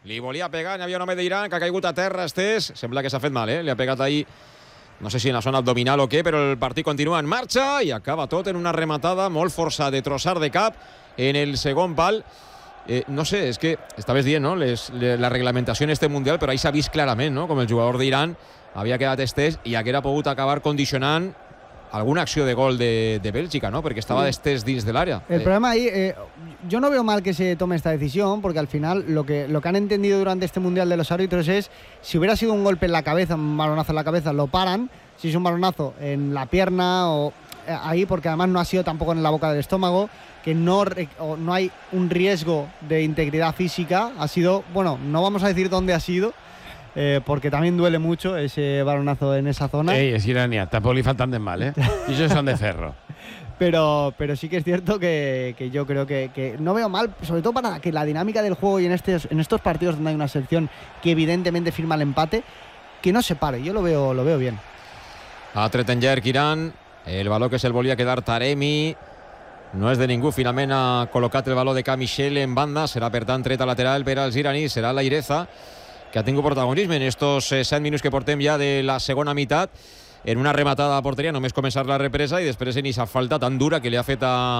Li volia pegar, n'hi havia un home d'Iran que ha caigut a terra, estès. Sembla que s'ha fet mal, Li ha pegat ahí, no sé si en la zona abdominal o què, però el partit continua en marxa i acaba tot en una rematada molt força de Trossard de cap en el segon pal. No sé, és que estaves dient, no?, la reglamentació en este Mundial, però ahí s'ha vist clarament, no?, com el jugador d'Iran havia quedat estès i haguera pogut acabar condicionant alguna acció de gol de Bélgica, ¿no? Porque estaba destés dins de l'àrea. El problema ahí, yo no veo mal que se tome esta decisión, porque al final lo que han entendido durante este Mundial de los árbitros es, si hubiera sido un golpe en la cabeza, un balonazo en la cabeza, lo paran. Si es un balonazo en la pierna o ahí, porque además no ha sido tampoco en la boca del estómago, que no hay un riesgo de integridad física, ha sido, bueno, no vamos a decir dónde ha sido, porque también duele mucho ese balonazo en esa zona. Es Irania, tampoco le faltan de mal, Y ellos son de ferro. Pero sí que es cierto que yo creo que no veo mal, sobre todo para que la dinámica del juego y en estos partidos donde hay una selección que evidentemente firma el empate, que no se pare. Yo lo veo bien. Ha tret en llarg Iran, el baló que se'l volia quedar Taremi, no és de ningú, finalment ha col·locat el baló de Michel en banda, serà per tant treta lateral per als iraníes, serà l'Aireza, que ha tingut protagonisme en estos 7 minuts que portem ja de la segona meitat, en una rematada a porteria, només començar la represa i després en aquesta falta tan dura que li ha fet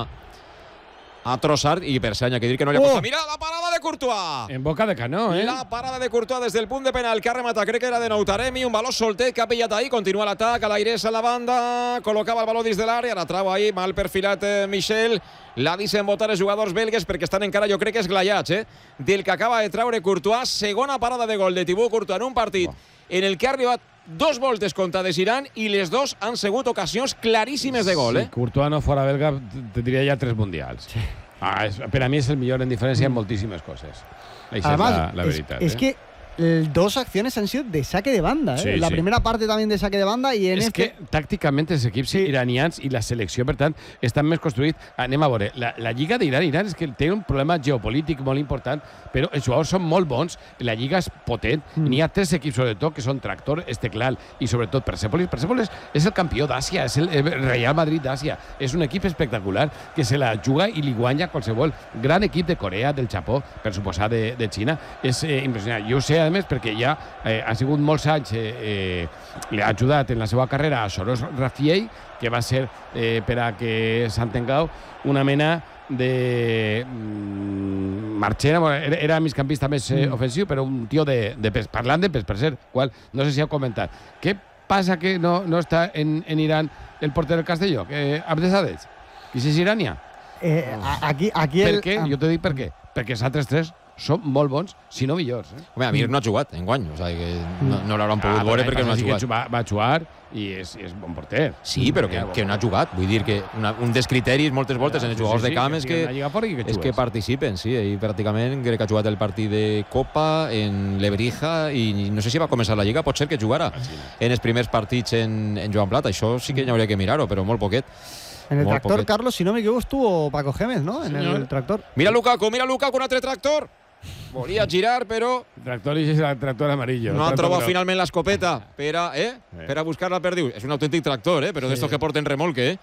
a Trossard, i per ser, hi ha que dir que no li ha costat. Mira la parada de Courtois! En boca de canó, La parada de Courtois des del punt de penal que ha rematat, crec que era de nou Taremi, un baló soltet que ha pillat ahí, continua l'atac, a l'Aireza a la banda, col·locava el baló dins de l'àrea, ara trau ahí, mal perfilat Michel, l'ha deixat botar els jugadors belgues perquè estan encara, jo crec que esglaiats, del que acaba de traure Courtois. Segona parada de gol de Thibaut Courtois en un partit en el que ha arribat 2 voltes comptades Iran i les 2 han sigut ocasions claríssimes de gol. Si Courtois no fora belga, tindria ja 3 mundials. Sí. Per a mi és el millor en diferència en moltíssimes coses. Además, la veritat. Es que 2 acciones han sido de saque de banda. Sí, la primera parte también de saque de banda y en és que tàcticament els equips iranians i la selecció, per tant, estan més construïts. Anem a veure, la lliga d'Iran és que té un problema geopolític molt important, però els jugadors són molt bons, la lliga és potent, n'hi ha 3 equips sobretot que són Tractor, Esteghlal i sobretot Persepolis. Persepolis és el campió d'Àsia, és el Real Madrid d'Àsia, és un equip espectacular que se la juga i li guanya qualsevol gran equip de Corea, del Japó, per suposar de Xina. És impressionant. Jo ho sé, a més, perquè ja ha sigut molts anys, li ha ajudat en la seva carrera a Soros Rafiei, que va ser, per a que s'entengueu, una mena de marxera, era migcampista més ofensiu, però un tio de pes, parlant de pes, per cert, qual no sé si heu comentat. Què passa que no està en Iran el porter del Castelló, Abdesadeh? I si és Irania? Aquí per què? Jo t'ho dic per què. Perquè els altres 3 són molt bons, si no millors. Home, Amir no ha jugat enguany, o sigui que no l'hauran pogut veure perquè no ha jugat. Va jugar i és bon porter. Sí, però que no ha jugat. Vull dir que un dels criteris moltes voltes en els jugadors de camp és que participen. Sí, i pràcticament crec que ha jugat el partit de Copa en l'Ebrija i no sé si va començar la Lliga, pot ser que jugara en els primers partits en Joan Plat. Això sí que hauria que mirar-ho, però molt poquet. En el Tractor, Carlos, si no me equivoco, estuvo Paco Gémez, ¿no? En el Tractor. Mira Lukaku, un altre Tractor. Volia girar, però... Tractor és el tractor amarillo. No ha trobat finalment l'escopeta per a buscar la perdiu. És un autèntic tractor, però d'estos que porten remolque,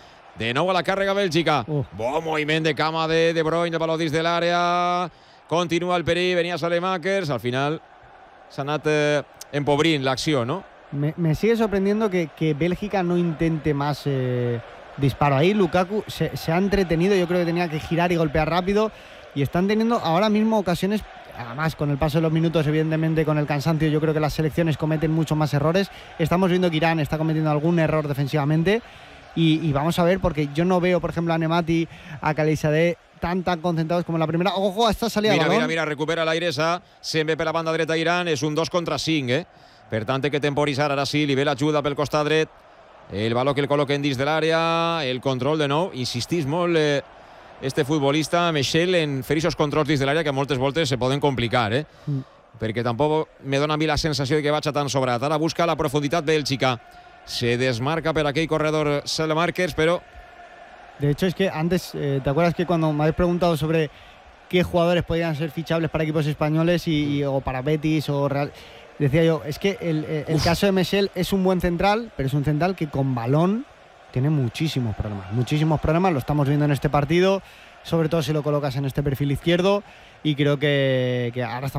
De nou a la càrrega Bèlgica. Bon moviment de cama de De Bruyne, el baló dins de l'àrea. Continua el perill, venia Saelemaekers. Al final s'ha anat empobrint l'acció, ¿no? Me sigue sorprendiendo que Bélgica no intente más disparo ahí. Lukaku se ha entretenido, yo creo que tenía que girar y golpear rápido. Y están teniendo ahora mismo ocasiones, además con el paso de los minutos, evidentemente con el cansancio, yo creo que las selecciones cometen mucho más errores. Estamos viendo que Irán está cometiendo algún error defensivamente y vamos a ver, porque yo no veo, por ejemplo, a Nemati, a Khalizadeh tan concentrados como en la primera. Ojo a esta salida de balón. Mira, recupera l'Aireza, se'n ve per la banda dreta Iran, és un 2 contra 5, Per tant, té que temporitzar, ara sí, li ve l'ajuda pel costat dret, el baló que el col·loquen dins de l'àrea, el control de nou, insistís molt este futbolista Michel en fer aquests controls dins de l'àrea que moltes voltes se poden complicar, perquè tampoc me dona a mi la sensació de que vaig tan sobrat. Ara busca la profunditat bèlgica, se desmarca per aquell corredor Saelemaekers, però... De hecho, es que antes, ¿te acuerdas que cuando me habéis preguntado sobre qué jugadores podrían ser fichables para equipos españoles o para Betis o Real? Decía yo, es que el caso de Michel es un buen central, pero es un central que con balón tiene muchísimos problemas, lo estamos viendo en este partido, sobre todo si lo colocas en este perfil izquierdo, y creo que ahora estamos